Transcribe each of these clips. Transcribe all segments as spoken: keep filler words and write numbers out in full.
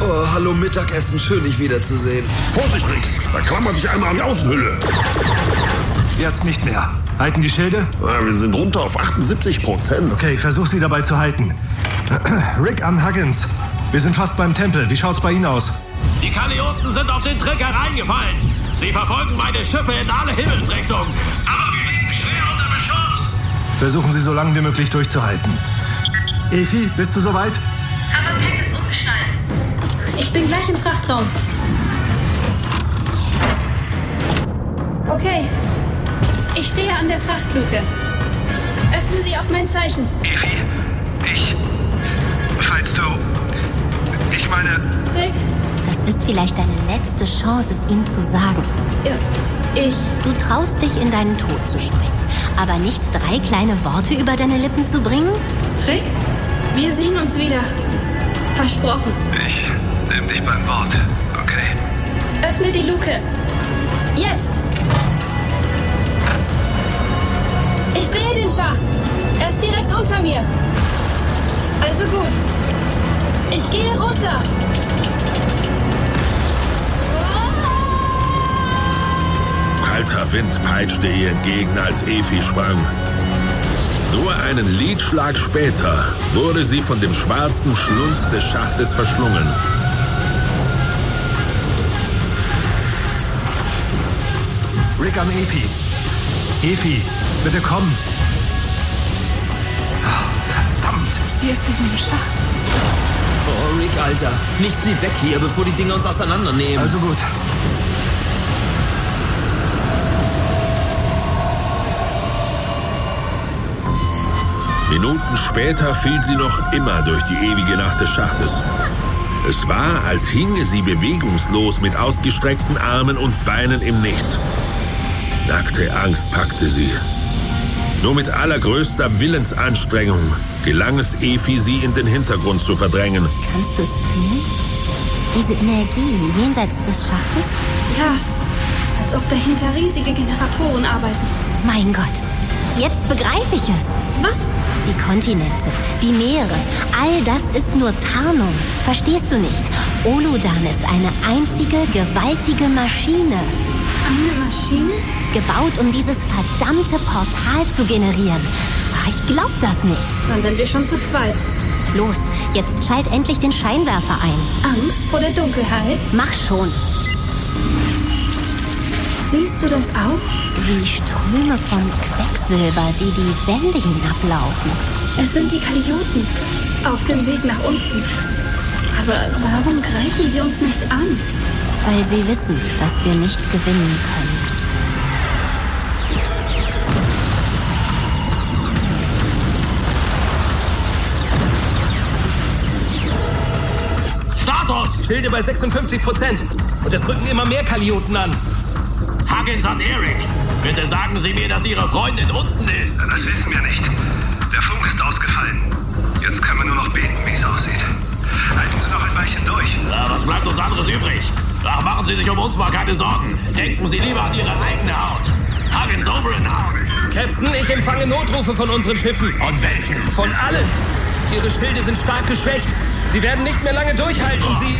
Oh, hallo Mittagessen, schön dich wiederzusehen. Vorsicht, Rick, da klammert sich einmal an die Außenhülle. Jetzt nicht mehr. Halten die Schilde? Ja, wir sind runter auf achtundsiebzig Prozent. Okay, versuch sie dabei zu halten. Rick an Huggins. Wir sind fast beim Tempel. Wie schaut's bei Ihnen aus? Die Kalioten sind auf den Trick hereingefallen. Sie verfolgen meine Schiffe in alle Himmelsrichtungen. Aber wir liegen schwer unter Beschuss. Versuchen Sie so lange wie möglich durchzuhalten. Efi, bist du soweit? Hoverpack ist umgeschnallt. Ich bin gleich im Frachtraum. Okay. Ich stehe an der Frachtluke. Öffne sie auf mein Zeichen. Efi, ich... Falls du... Ich meine... Rick? Das ist vielleicht deine letzte Chance, es ihm zu sagen. Ja, ich... Du traust dich, in deinen Tod zu springen, aber nicht drei kleine Worte über deine Lippen zu bringen? Rick, wir sehen uns wieder. Versprochen. Ich nehm dich beim Wort, okay? Öffne die Luke. Jetzt! Ich sehe den Schacht. Er ist direkt unter mir. Also gut. Ich gehe runter. Kalter Wind peitschte ihr entgegen, als Efi sprang. Nur einen Lidschlag später wurde sie von dem schwarzen Schlund des Schachtes verschlungen. Rick an Efi. Efi, bitte komm. Oh, verdammt. Sie ist in dem Schacht. Oh, Rick, Alter. Nicht sie weg hier, bevor die Dinger uns auseinandernehmen. Also gut. Minuten später fiel sie noch immer durch die ewige Nacht des Schachtes. Es war, als hinge sie bewegungslos mit ausgestreckten Armen und Beinen im Nichts. Nackte Angst packte sie. Nur mit allergrößter Willensanstrengung gelang es Efi, sie in den Hintergrund zu verdrängen. Kannst du es fühlen? Diese Energie jenseits des Schachtes? Ja, als ob dahinter riesige Generatoren arbeiten. Mein Gott, jetzt begreife ich es. Was? Die Kontinente, die Meere, all das ist nur Tarnung. Verstehst du nicht? Oludan ist eine einzige, gewaltige Maschine. Eine Maschine? Gebaut, um dieses verdammte Portal zu generieren. Ich glaub das nicht. Dann sind wir schon zu zweit. Los, jetzt schalt endlich den Scheinwerfer ein. Angst vor der Dunkelheit? Mach schon. Siehst du das auch? Wie Ströme von Quecksilber, die die Wände hinablaufen. Es sind die Kalioten. Auf dem Weg nach unten. Aber warum greifen sie uns nicht an? Weil sie wissen, dass wir nicht gewinnen können. Status! Schilde bei sechsundfünfzig Prozent. Und es rücken immer mehr Kalioten an. Huggins an Eric. Bitte sagen Sie mir, dass Ihre Freundin unten ist. Das wissen wir nicht. Der Funk ist ausgefallen. Jetzt können wir nur noch beten, wie es aussieht. Halten Sie noch ein Weilchen durch. Ja, was bleibt uns anderes übrig? Ach, machen Sie sich um uns mal keine Sorgen. Denken Sie lieber an Ihre eigene Haut. Huggins over and out. Captain, ich empfange Notrufe von unseren Schiffen. Von welchen? Von allen. Ihre Schilde sind stark geschwächt. Sie werden nicht mehr lange durchhalten. Sie...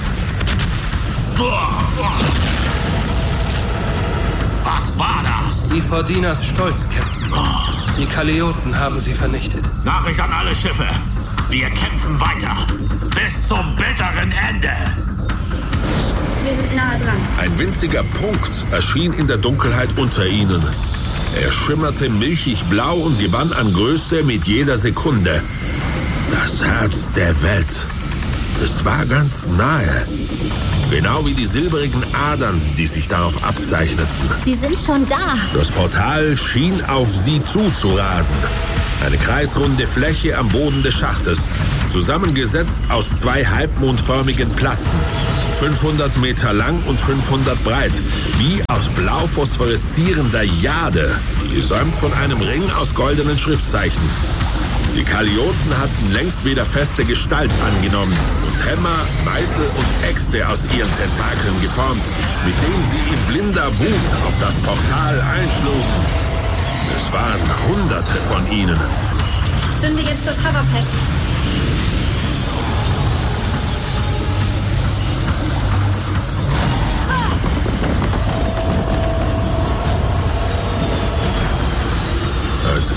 Was war das? Die Fordinas Stolz, Captain. Die Kalioten haben sie vernichtet. Nachricht an alle Schiffe. Wir kämpfen weiter. Bis zum bitteren Ende. Wir sind nahe dran. Ein winziger Punkt erschien in der Dunkelheit unter ihnen. Er schimmerte milchig blau und gewann an Größe mit jeder Sekunde. Das Herz der Welt. Es war ganz nahe. Genau wie die silberigen Adern, die sich darauf abzeichneten. Sie sind schon da. Das Portal schien auf sie zuzurasen. Eine kreisrunde Fläche am Boden des Schachtes, zusammengesetzt aus zwei halbmondförmigen Platten. fünfhundert Meter lang und fünfhundert breit, wie aus blau phosphoreszierender Jade, gesäumt von einem Ring aus goldenen Schriftzeichen. Die Kalioten hatten längst wieder feste Gestalt angenommen und Hämmer, Meißel und Äxte aus ihren Tentakeln geformt, mit denen sie in blinder Wut auf das Portal einschlugen. Es waren Hunderte von ihnen. Zünde jetzt das Hoverpack.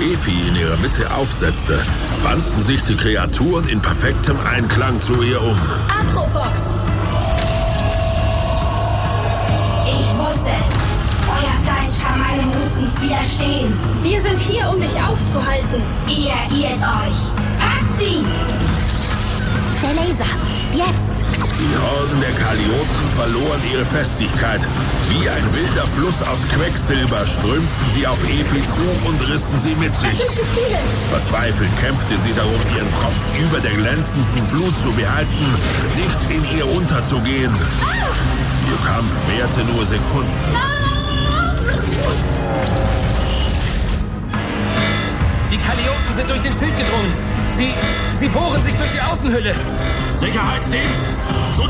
Efi in ihrer Mitte aufsetzte, wandten sich die Kreaturen in perfektem Einklang zu ihr um. Atropox! Ich wusste es. Euer Fleisch kann meinem Ruf nicht widerstehen. Wir sind hier, um dich aufzuhalten. Ihr irrt euch. Packt sie! Der Laser. Jetzt! Die Horden der Kalioten verloren ihre Festigkeit. Wie ein wilder Fluss aus Quecksilber strömten sie auf Efi zu und rissen sie mit sich. Verzweifelt kämpfte sie darum, ihren Kopf über der glänzenden Flut zu behalten, nicht in ihr unterzugehen. Ihr Kampf währte nur Sekunden. Die Kalioten sind durch den Schild gedrungen. Sie, sie bohren sich durch die Außenhülle. Sicherheitsteams, zu